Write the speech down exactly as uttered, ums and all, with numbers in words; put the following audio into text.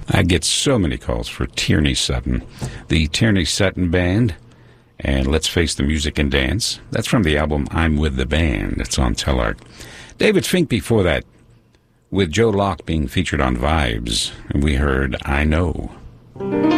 I get so many calls for Tierney Sutton. The Tierney Sutton Band, and Let's Face the Music and Dance. That's from the album I'm With the Band. It's on Tellart. David Fink before that, with Joe Locke being featured on Vibes. And we heard I Know.